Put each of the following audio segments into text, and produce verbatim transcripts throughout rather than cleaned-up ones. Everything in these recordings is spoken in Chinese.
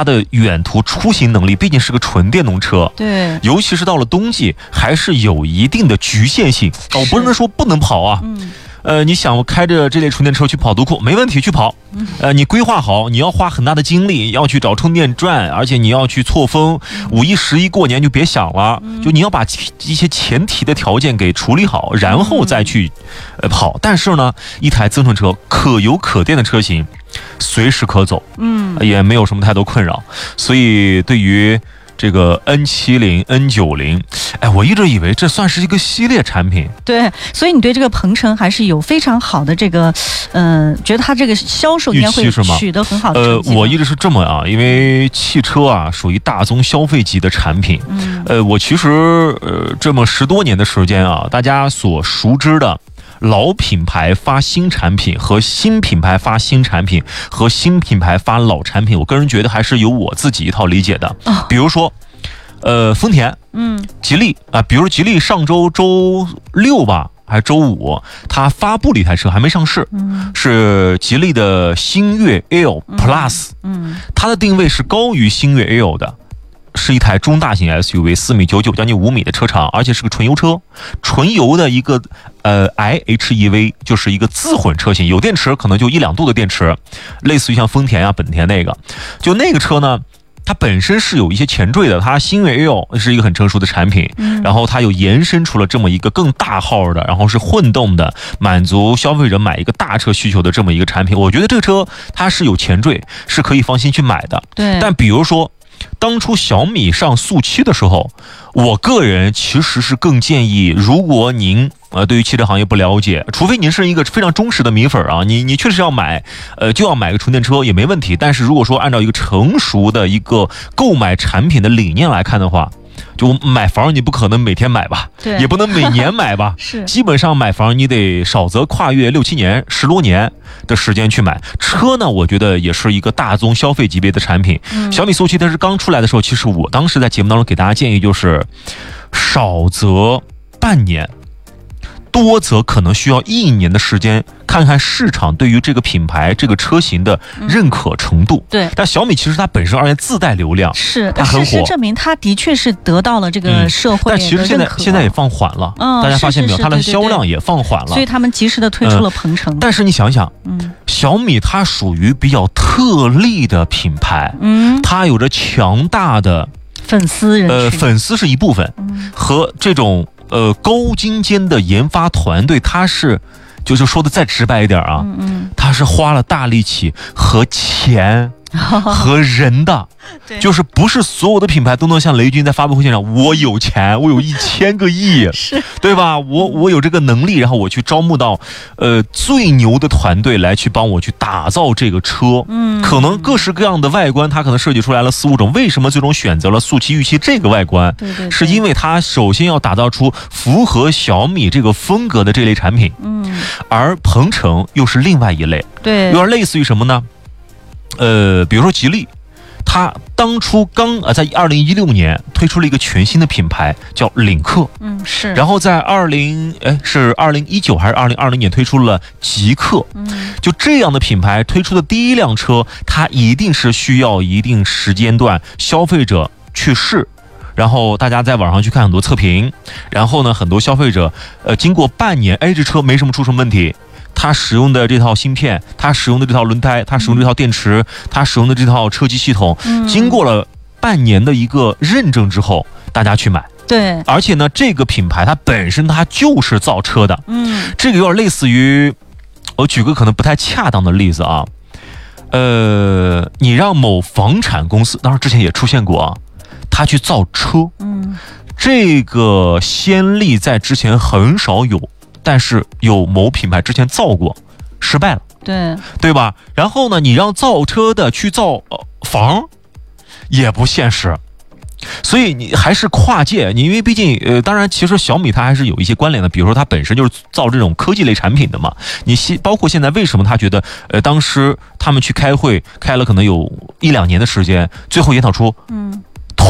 它的远途出行能力毕竟是个纯电动车， 对， 尤其是到了冬季，还是有一定的局限性。哦，不是说不能跑啊。 嗯。 呃，你想开着这类纯电车去跑独库没问题，去跑。呃，你规划好，你要花很大的精力，要去找充电站，而且你要去错峰。五一、十一过年就别想了，就你要把一些前提的条件给处理好，然后再去呃跑。但是呢，一台增程车可油可电的车型，随时可走，嗯，也没有什么太多困扰。所以对于这个 N 七十、N 九十， 哎，我一直以为这算是一个系列产品。 对，所以你对这个鹏程还是有非常好的这个，嗯、呃，觉得它这个销售应该会取得很好的成绩。 呃，我一直是这么啊，因为汽车啊属于大宗消费级的产品。嗯，呃，我其实呃这么十多年的时间啊，大家所熟知的老品牌发新产品和新品牌发新产品和新品牌发老产品，我个人觉得还是有我自己一套理解的。哦、比如说，呃，丰田，嗯，吉利啊、呃，比如吉利上周周六吧，还是周五，它发布了一台车，还没上市，嗯，是吉利的星越 L Plus，嗯，它的定位是高于星越 L 的。是一台中大型 S U V， 四米九九，将近五米的车长，而且是个纯油车，纯油的一个呃 I H E V， 就是一个自混车型，有电池可能就一两度的电池，类似于像丰田啊、本田那个，就那个车呢。它本身是有一些前缀的，它星越 L 是一个很成熟的产品，嗯、然后它又延伸出了这么一个更大号的，然后是混动的，满足消费者买一个大车需求的这么一个产品。我觉得这个车它是有前缀，是可以放心去买的。 对， 但比如说。当初小米上速七的时候，我个人其实是更建议，如果您呃对于汽车行业不了解，除非您是一个非常忠实的米粉啊，你你确实要买，呃就要买个纯电车也没问题。但是如果说按照一个成熟的一个购买产品的理念来看的话，就买房你不可能每天买吧， 对， 也不能每年买吧， 是， 基本上买房你得少则跨越六七年、十多年的时间去买。车呢，我觉得也是一个大宗消费级别的产品。嗯、小米速七它是刚出来的时候，其实我当时在节目当中给大家建议就是，少则半年。多则可能需要一年的时间，看看市场对于这个品牌、这个车型的认可程度。 嗯、对， 但小米其实它本身而言自带流量， 是它很火。 事实证明，它的确是得到了这个社会的认可。 嗯、但其实现在现在也放缓了，嗯，大家发现没有？它的销量也放缓了， 所以他们及时的推出了鹏程。 嗯、但是你想想，嗯，小米它属于比较特例的品牌，嗯，它有着强大的粉丝人群， 呃，粉丝是一部分，嗯、和这种。呃，高精尖的研发团队，他是，就是说的再直白一点啊，嗯嗯他是花了大力气和钱和人的，就是不是所有的品牌都能像雷军在发布会现场，我有钱，我有一千个亿， 是， 对吧？我我有这个能力，然后我去招募到，呃，最牛的团队来去帮我去打造这个车，嗯，可能各式各样的外观，它可能设计出来了四五种，为什么最终选择了速七、预期这个外观？ 对对对， 是因为它首先要打造出符合小米这个风格的这类产品，嗯，而鹏程又是另外一类， 对， 有点类似于什么呢？呃，比如说吉利，它当初刚呃在二零一六年推出了一个全新的品牌叫领克， 嗯是， 然后在二零哎是二零一九还是二零二零年推出了极客，嗯，就这样的品牌推出的第一辆车，它一定是需要一定时间段消费者去试。然后大家在网上去看很多测评，然后呢，很多消费者，呃，经过半年，哎，这车没什么出什么问题，它使用的这套芯片，它使用的这套轮胎，它使用的这套电池，它使用的这套车机系统，嗯、经过了半年的一个认证之后，大家去买。 对， 而且呢，这个品牌它本身它就是造车的，嗯，这个有点类似于，我举个可能不太恰当的例子啊，呃，你让某房产公司，当然之前也出现过啊。他去造车，嗯，这个先例在之前很少有，但是有某品牌之前造过，失败了， 对对吧？然后呢，你让造车的去造、呃、房，也不现实，所以你还是跨界，你因为毕竟呃，当然其实小米它还是有一些关联的，比如说它本身就是造这种科技类产品的嘛。你包括现在为什么他觉得呃，当时他们去开会开了可能有一两年的时间，最后研讨出，嗯。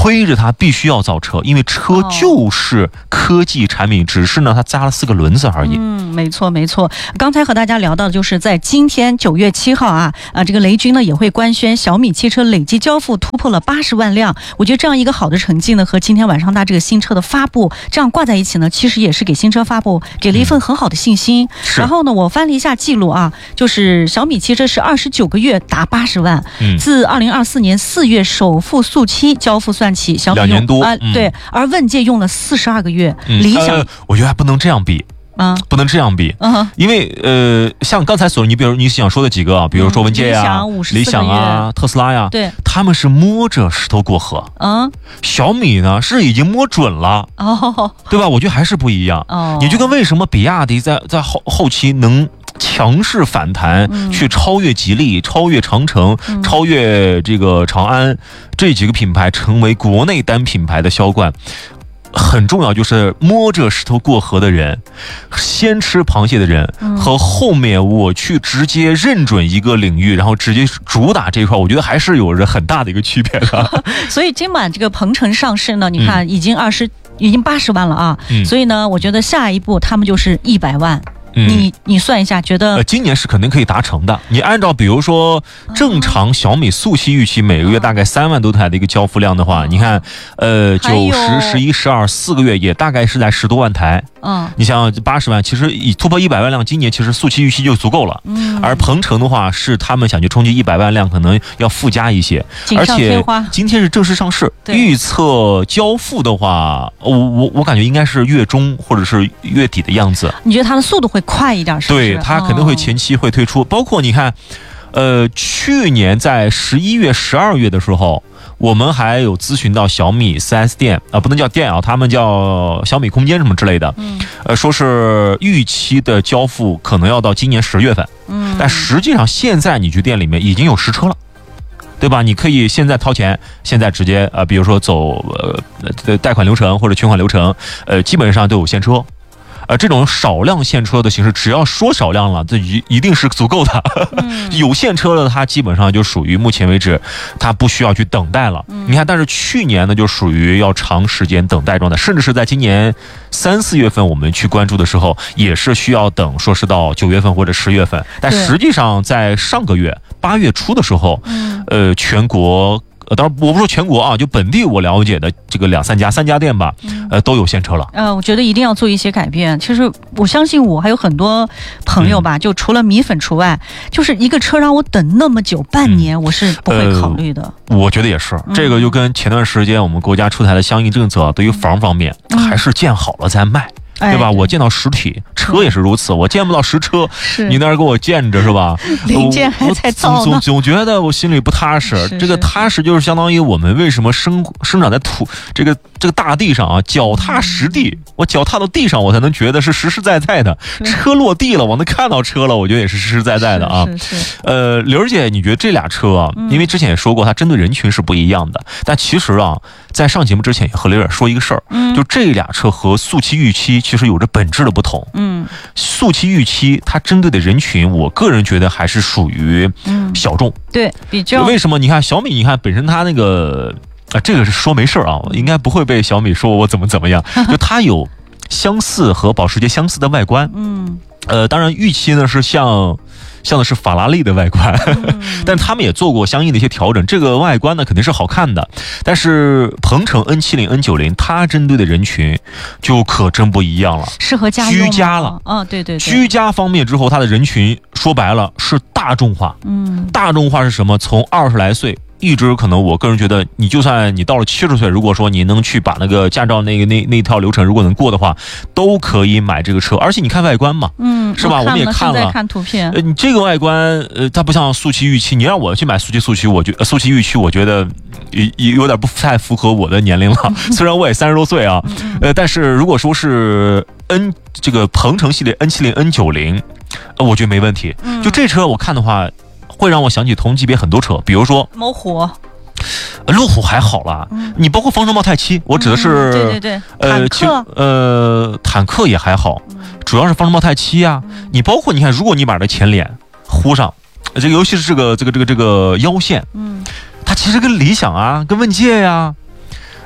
推着它必须要造车，因为车就是科技产品，只是呢它加了四个轮子而已。 嗯，没错没错。刚才和大家聊到的就是在今天九月七号啊啊，这个雷军呢也会官宣小米汽车累计交付突破了八十万辆。我觉得这样一个好的成绩呢，和今天晚上它这个新车的发布这样挂在一起呢，其实也是给新车发布给了一份很好的信心。嗯、然后呢，我翻了一下记录啊，就是小米汽车是二十九个月达八十万，嗯、自二零二四年四月首付速七交付算起，小米两年多啊、嗯，对，而问界用了四十二个月， 嗯、 理想、 呃，我觉得还不能这样比。啊，不能这样比，嗯，因为呃，像刚才所你比如你想说的几个啊，比如说文界呀、 嗯、 理想啊、特斯拉呀， 对， 他们是摸着石头过河，嗯，小米呢是已经摸准了，哦，对吧？我觉得还是不一样，哦，你就跟为什么比亚迪在在后后期能强势反弹，嗯、去超越吉利、超越长城、嗯、超越这个长安这几个品牌，成为国内单品牌的销冠。很重要，就是摸着石头过河的人，先吃螃蟹的人，嗯、和后面我去直接认准一个领域，然后直接主打这一块，我觉得还是有着很大的一个区别的。 所以今晚这个鹏程上市呢，你看已经二十、嗯，已经八十万了啊、嗯，所以呢，我觉得下一步他们就是一百万。嗯、你你算一下，觉得、 呃、今年是肯定可以达成的。你按照比如说正常小米速七预期每个月大概三万多台的一个交付量的话，嗯、你看，呃，九十、十一、十二四个月也大概是在十多万台。嗯，你想八十万，其实以突破一百万辆，今年其实速七预期就足够了。嗯，而鹏程的话是他们想去冲击一百万辆，可能要附加一些。而且今天是正式上市，预测交付的话，我我我感觉应该是月中或者是月底的样子。 你觉得它的速度会快一点是不是？ 对，它肯定会前期会推出，哦、包括你看，呃，去年在十一月、十二月的时候，我们还有咨询到小米 四 S 店啊、呃，不能叫店啊，他们叫小米空间什么之类的，嗯，呃，说是预期的交付可能要到今年十月份，嗯，但实际上现在你去店里面已经有实车了。对吧？你可以现在掏钱，现在直接呃，比如说走呃贷款流程或者全款流程，呃，基本上都有现车。呃，这种少量现车的形式，只要说少量了，这一一定是足够的。嗯、有现车的，它基本上就属于目前为止，它不需要去等待了。嗯、你看，但是去年呢，就属于要长时间等待状态，甚至是在今年三四月份我们去关注的时候，也是需要等，说是到九月份或者十月份。但实际上，在上个月八月初的时候，嗯、呃，全国。呃，当然我不说全国啊，就本地我了解的这个两三家、三家店吧，呃，都有现车了。 呃，我觉得一定要做一些改变。其实我相信我还有很多朋友吧，嗯、就除了米粉除外，就是一个车让我等那么久，半年，嗯、我是不会考虑的。 呃、我觉得也是，嗯、这个就跟前段时间我们国家出台的相应政策，对于房方面，嗯、还是建好了再卖。对吧？我见到实体车也是如此，我见不到实车，你那儿给我见着是吧？ 零件还在造呢， 总总觉得我心里不踏实。这个踏实就是相当于我们为什么生生长在土这个这个大地上啊，脚踏实地。我脚踏到地上，我才能觉得是实实在在的。车落地了，我能看到车了，我觉得也是实实在在的啊。 是是。 呃，刘儿姐，你觉得这俩车啊，因为之前也说过，它针对人群是不一样的，但其实啊，在上节目之前也和刘儿说一个事儿，就这俩车和速七预期其实有着本质的不同。嗯，速七预期它针对的人群，我个人觉得还是属于小众。 嗯、对，比较为什么？你看小米，你看本身它那个啊，这个是说没事啊，应该不会被小米说我怎么怎么样。就它有相似和保时捷相似的外观。嗯，呃，当然预期呢是像。像的是法拉利的外观，嗯、但是他们也做过相应的一些调整。这个外观呢肯定是好看的，但是鹏程 N 七十、N 九十 它针对的人群就可真不一样了， 适合家居家了。 嗯、哦，对对对， 居家方面之后，它的人群说白了是大众化。嗯，大众化是什么？从二十来岁。一直可能，我个人觉得，你就算你到了七十岁，如果说你能去把那个驾照那个那那套流程如果能过的话，都可以买这个车。而且你看外观嘛，嗯，是吧？我, 我们也看了， 看图片。 呃，你这个外观，呃，它不像速七预期。你让我去买速七速七，我觉、呃、速七预期，我觉得有有点不太符合我的年龄了。虽然我也三十多岁啊，呃，但是如果说是 N 这个鹏程系列 N 七十、N 九十，呃，我觉得没问题。就这车我看的话。会让我想起同级别很多车，比如说猛虎、 路虎还好啦，嗯、你包括方程豹 Type 七，我指的是、 嗯、对对对， 呃， 坦克， 呃，坦克也还好，嗯、主要是方程豹 Type 七啊。嗯、你包括你看，如果你把这前脸糊上，这个尤其是这个这个这个这个腰线，嗯，它其实跟理想啊、跟问界呀、啊，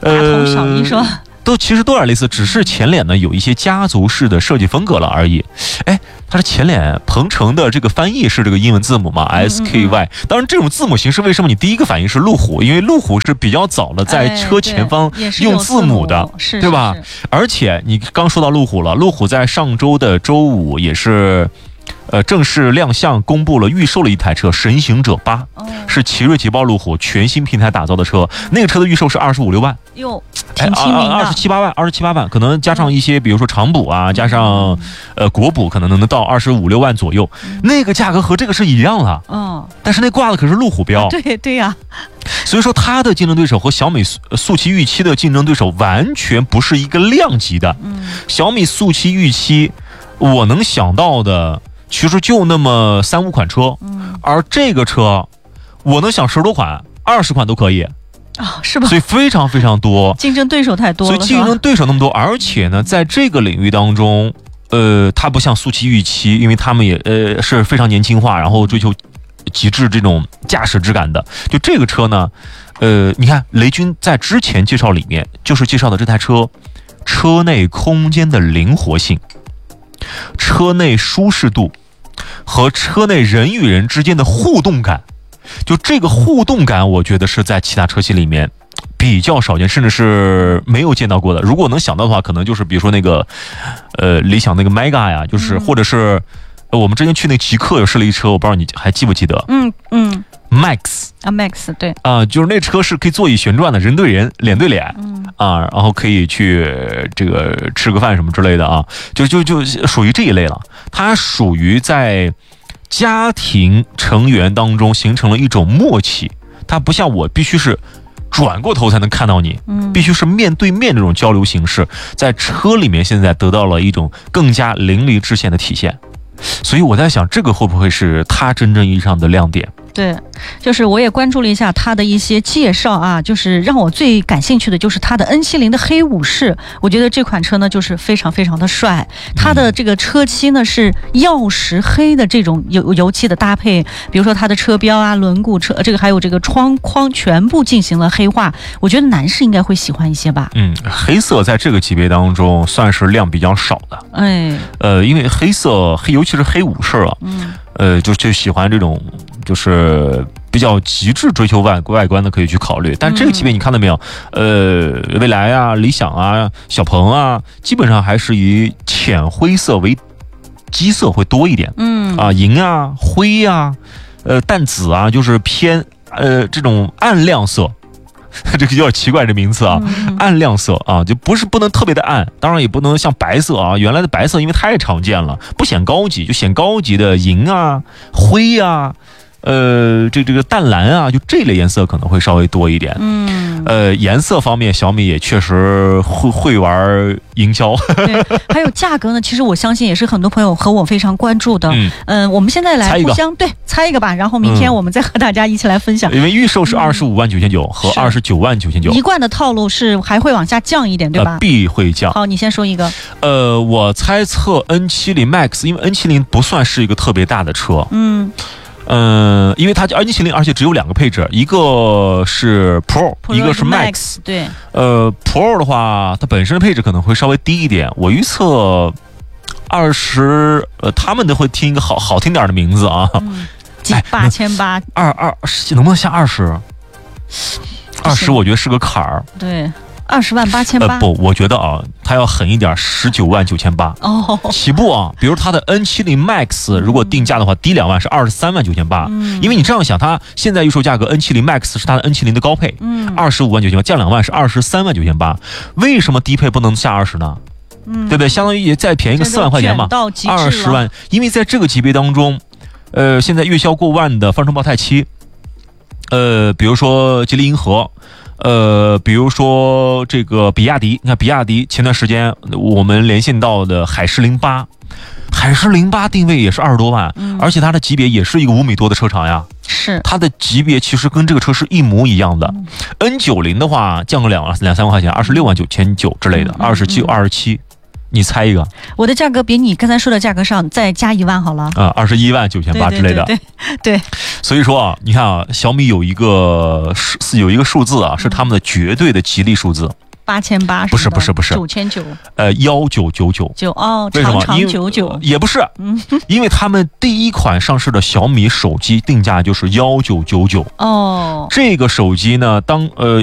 大同小异是吧？ 呃都其实都有点类似，只是前脸呢有一些家族式的设计风格了而已。哎，它的前脸鹏程的这个翻译是这个英文字母嘛 ，S K Y。当然，这种字母形式为什么你第一个反应是路虎？因为路虎是比较早的在车前方用字母的， 哎、 对吧？ 是是是而且你刚说到路虎了，路虎在上周的周五也是。呃，正式亮相公布了预售了一台车神行者八，哦、是奇瑞捷豹路虎全新平台打造的车。那个车的预售是二十五六万， 哟，挺亲民的， 二十七八万，二十七八万，可能加上一些，比如说长补啊，加上呃国补，可能能到二十五六万左右。嗯、那个价格和这个是一样了，嗯，但是那挂的可是路虎标， 啊、对对呀、啊。 所以说它的竞争对手和小米速七预期的竞争对手完全不是一个量级的。嗯，小米速七预期，我能想到的。其实就那么三五款车，嗯，而这个车，我能想十多款、二十款都可以， 啊，是吧？ 所以非常非常多， 竞争对手太多了， 所以竞争对手那么多，而且呢，在这个领域当中，呃，它不像速七预期，因为他们也呃是非常年轻化，然后追求极致这种驾驶质感的。就这个车呢，呃，你看雷军在之前介绍里面就是介绍的这台车，车内空间的灵活性，车内舒适度。和车内人与人之间的互动感，就这个互动感，我觉得是在其他车系里面比较少见，甚至是没有见到过的。如果能想到的话，可能就是比如说那个，呃，理想那个 Mega 呀，就是、嗯、或者是、呃、我们之前去那个极客有试了一车，我不知道你还记不记得？ 嗯嗯 ，Max 啊 ，Max 对啊、呃，就是那车是可以座椅旋转的，人对人，脸对脸。嗯啊，然后可以去这个吃个饭什么之类的啊，就就就属于这一类了。它属于在家庭成员当中形成了一种默契，它不像我必须是转过头才能看到你，必须是面对面这种交流形式，在车里面现在得到了一种更加淋漓尽现的体现。所以我在想，这个会不会是它真正意义上的亮点？ 对，就是我也关注了一下它的一些介绍啊，就是让我最感兴趣的就是它的 N七零 的黑武士，我觉得这款车呢就是非常非常的帅，它的这个车漆呢是曜石黑的这种油油漆的搭配，比如说它的车标啊、轮毂、车这个还有这个窗框全部进行了黑化，我觉得男士应该会喜欢一些吧。 嗯，黑色在这个级别当中算是量比较少的， 哎， 呃，因为黑色黑尤其是黑武士啊，嗯。呃，就就喜欢这种，就是比较极致追求外外观的，可以去考虑。但这个级别你看到没有？呃，蔚来啊、理想啊、小鹏啊，基本上还是以浅灰色为基色会多一点。嗯啊，银啊、灰啊、呃淡紫啊，就是偏呃这种暗亮色。这个有点奇怪，这名词啊，嗯、暗亮色啊，就不是不能特别的暗，当然也不能像白色啊。原来的白色因为太常见了，不显高级，就显高级的银啊、灰啊，呃，这这个淡蓝啊，就这类颜色可能会稍微多一点。嗯，呃，颜色方面，小米也确实会会玩营销。 对，还有价格呢，其实我相信也是很多朋友和我非常关注的。嗯，呃、我们现在来互相对猜一个吧，然后明天我们再和大家一起来分享。 嗯、因为预售是二十五万九千九和二十九万九千九， 一贯的套路是还会往下降一点，对吧？ 呃、必会降。 好，你先说一个。 呃，我猜测 N 七零 Max， 因为 N 七零不算是一个特别大的车。嗯。嗯，因为它 N 七零，而且只有两个配置，一个是 Pro，, Pro 一个是 Max, Max。对， 呃 ，Pro 的话，它本身的配置可能会稍微低一点。我预测二十，呃，他们都会听一个好好听点的名字啊， 嗯、几八千八， 二二能不能下二十？二十，我觉得是个坎儿。 对。二十万八千八， 不，我觉得啊，它要狠一点，十九万九千八哦，起步啊。比如它的 N 七零 Max 如果定价的话，低两万是二十三万九千八。因为你这样想，它现在预售价格 N 七零 Max 是它的 N 七零的高配，嗯，二十五万九千八，降两万是二十三万九千八。为什么低配不能下二十呢？嗯，对不对？相当于也再便宜个四万块钱嘛，二十万。因为在这个级别当中，呃，现在月销过万的方程豹太七，呃，比如说吉利银河。呃，比如说这个比亚迪，你看比亚迪前段时间我们连线到的海狮零八，海狮零八定位也是二十多万，嗯、而且它的级别也是一个五米多的车长呀。 是， 它的级别其实跟这个车是一模一样的。嗯、N 九零的话降个两两三万块钱，二十六万九千九之类的，二十七二十七， 你猜一个？ 我的价格比你刚才说的价格上再加一万好了。 啊，二十一万九千八之类的。 对对对对。 所以说啊，你看啊，小米有一个是有一个数字啊，是他们的绝对的吉利数字。 八千八不是不是不是九千九， 呃，幺九九九九哦， 为什么？ 长长久久也不是，嗯，因为他们第一款上市的小米手机定价就是幺九九九哦。 这个手机呢，当呃